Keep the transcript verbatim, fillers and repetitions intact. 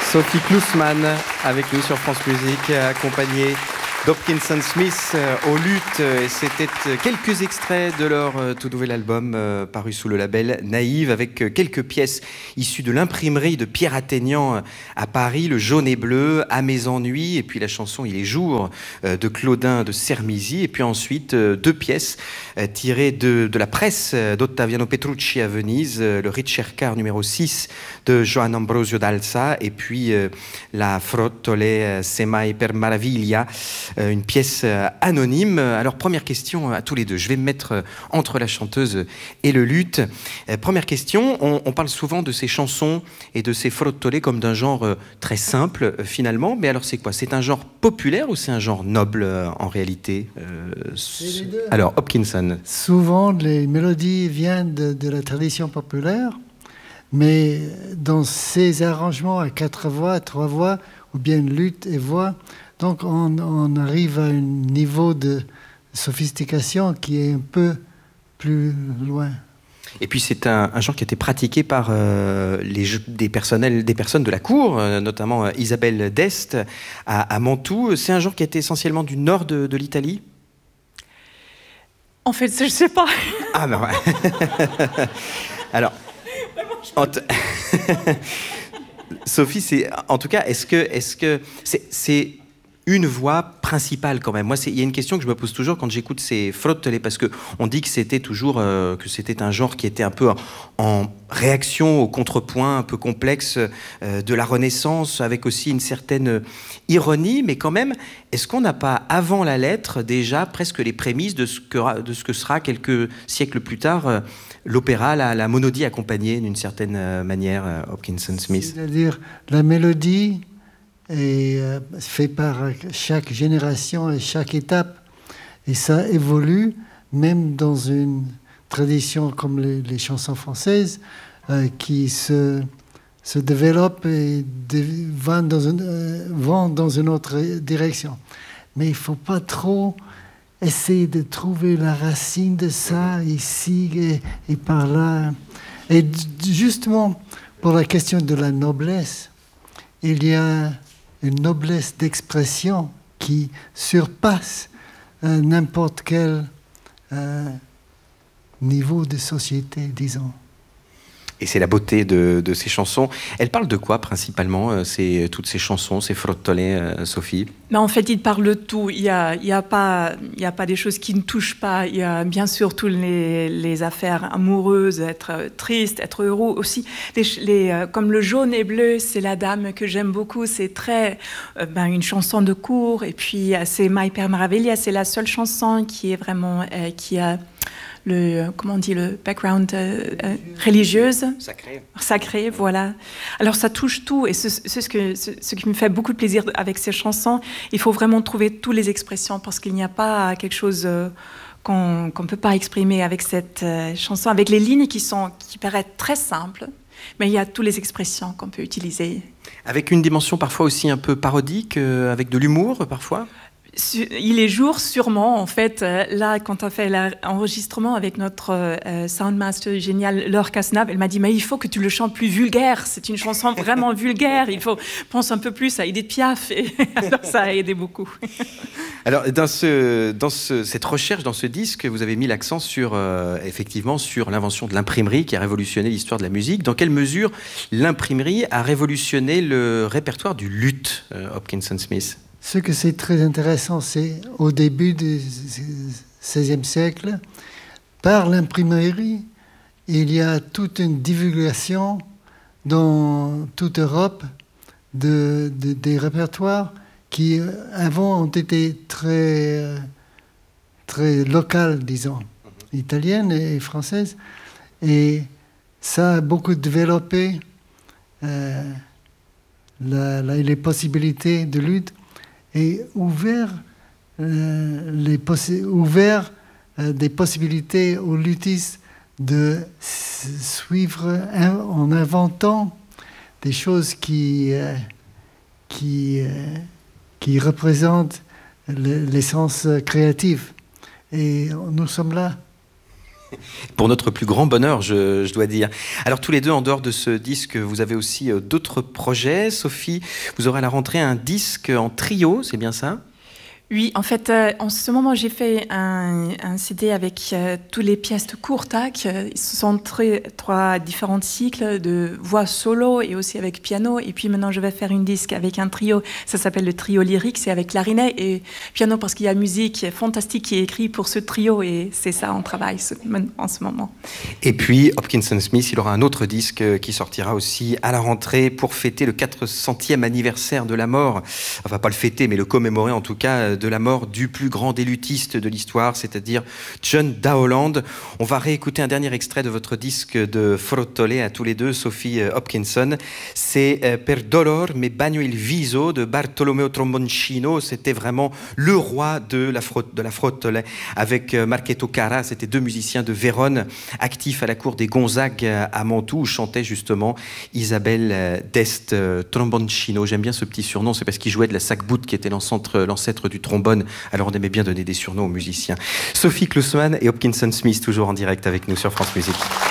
Sophie Klusman avec nous sur France Musique, accompagnée d'Hopkinson Smith au luth. Et c'était quelques extraits de leur tout nouvel album euh, paru sous le label Naïve, avec quelques pièces issues de l'imprimerie de Pierre Atteignant à Paris, Le Jaune et Bleu, À mes ennuis, et puis la chanson Il est jour euh, de Claudin de Sermizy, et puis ensuite euh, deux pièces euh, tirées de, de la presse d'Ottaviano Petrucci à Venise, euh, le Ricercar numéro six de Johann Ambrosio d'Alsa, et puis euh, la Frottole Semai per Maraviglia, euh, une pièce euh, anonyme. Alors première question à tous les deux, je vais me mettre euh, entre la chanteuse et le luth. Euh, première question, on, on parle souvent de ces chansons et de ces Frottole comme d'un genre euh, très simple euh, finalement, mais alors c'est quoi? C'est un genre populaire ou c'est un genre noble euh, en réalité? euh, les deux. Alors Hopkinson. Souvent les mélodies viennent de, de la tradition populaire, mais dans ces arrangements à quatre voix, trois voix, ou bien luth et voix, donc on, on arrive à un niveau de sophistication qui est un peu plus loin. Et puis c'est un, un genre qui a été pratiqué par euh, les, des, personnels, des personnes de la cour, euh, notamment euh, Isabelle d'Este à, à Mantoue. C'est un genre qui a été essentiellement du nord de, de l'Italie? En fait, je ne sais pas. Ah ben ouais. Alors... T... Sophie, c'est en tout cas, est-ce que est-ce que c'est, c'est une voix principale quand même? Moi, c'est, il y a une question que je me pose toujours quand j'écoute ces Frottole, parce que on dit que c'était toujours euh, que c'était un genre qui était un peu en, en réaction au contrepoint un peu complexe euh, de la Renaissance, avec aussi une certaine ironie, mais quand même, est-ce qu'on n'a pas avant la lettre déjà presque les prémices de ce que de ce que sera quelques siècles plus tard euh, l'opéra, la, la monodie accompagnée d'une certaine euh, manière, euh, Hopkinson Smith? C'est-à-dire la mélodie est euh, faite par chaque génération et chaque étape, et ça évolue même dans une tradition comme les, les chansons françaises euh, qui se, se développent et de, vont, dans une, euh, vont dans une autre direction. Mais il ne faut pas trop essayer de trouver la racine de ça ici et, et par là. Et justement, pour la question de la noblesse, il y a une noblesse d'expression qui surpasse euh, n'importe quel euh, niveau de société, disons. Et c'est la beauté de, de ces chansons. Elles parlent de quoi principalement, euh, ces, toutes ces chansons, ces Frottole, euh, Sophie? Mais en fait, ils parlent de tout. Il n'y a, il y a, pas, il y a pas des choses qui ne touchent pas. Il y a bien sûr toutes les, les affaires amoureuses, être triste, être heureux aussi. Les, les, euh, comme Le Jaune et Bleu, c'est la dame que j'aime beaucoup. C'est très euh, ben, une chanson de cour. Et puis, c'est Mai per Maraviglia, c'est la seule chanson qui est vraiment euh, qui a le, comment on dit, le background euh, euh, religieuse. Sacré. Sacré, voilà. Alors ça touche tout, et c'est ce, ce, que, ce, ce qui me fait beaucoup de plaisir avec ces chansons. Il faut vraiment trouver toutes les expressions, parce qu'il n'y a pas quelque chose euh, qu'on ne peut pas exprimer avec cette euh, chanson, avec les lignes qui, sont, qui paraissent très simples, mais il y a toutes les expressions qu'on peut utiliser. Avec une dimension parfois aussi un peu parodique, euh, avec de l'humour parfois? Il est jour, sûrement. En fait, là, quand on a fait l'enregistrement avec notre euh, soundmaster génial, Laure Cazenave, elle m'a dit, mais il faut que tu le chantes plus vulgaire. C'est une chanson vraiment vulgaire. Il faut penser un peu plus à Edith Piaf. Et alors, ça a aidé beaucoup. Alors, dans, ce, dans ce, cette recherche, dans ce disque, vous avez mis l'accent sur, euh, effectivement, sur l'invention de l'imprimerie qui a révolutionné l'histoire de la musique. Dans quelle mesure l'imprimerie a révolutionné le répertoire du luth, euh, Hopkinson Smith? Ce que c'est très intéressant, c'est au début du seizième siècle, par l'imprimerie, il y a toute une divulgation dans toute Europe de, de, des répertoires qui, avant, ont été très, très locales, disons, italiennes et françaises. Et ça a beaucoup développé euh, la, la, les possibilités de lutte et ouvert, euh, les possi- ouvert euh, des possibilités aux luthistes de suivre un, en inventant des choses qui, euh, qui, euh, qui représentent le, l'essence créative. Et nous sommes là. Pour notre plus grand bonheur, je, je dois dire. Alors tous les deux, en dehors de ce disque, vous avez aussi euh, d'autres projets. Sophie, vous aurez à la rentrée un disque en trio, c'est bien ça ? Oui, en fait, euh, en ce moment, j'ai fait un, un C D avec euh, toutes les pièces de Kurtak. Ce sont très, trois différents cycles de voix solo et aussi avec piano. Et puis maintenant, je vais faire un disque avec un trio. Ça s'appelle le trio lyrique. C'est avec clarinette et piano parce qu'il y a une musique fantastique qui est écrite pour ce trio. Et c'est ça, on travaille ce, en ce moment. Et puis, Hopkinson Smith, il aura un autre disque qui sortira aussi à la rentrée pour fêter le quatre centième anniversaire de la mort. Enfin, pas le fêter, mais le commémorer en tout cas, de la mort du plus grand des luthistes de l'histoire, c'est-à-dire John Dowland. On va réécouter un dernier extrait de votre disque de Frottole à tous les deux, Sophie Hopkinson. C'est Per dolor me bagno il viso de Bartolomeo Tromboncino. C'était vraiment le roi de la, frot- de la Frottole. Avec Marchetto Cara, c'était deux musiciens de Vérone, actifs à la cour des Gonzague à Mantoue, où chantait justement Isabelle d'Este Tromboncino. J'aime bien ce petit surnom, c'est parce qu'il jouait de la sac-boute qui était l'ancêtre, l'ancêtre du trombone. Alors on aimait bien donner des surnoms aux musiciens. Sophie Klusman et Hopkinson Smith, toujours en direct avec nous sur France Musique.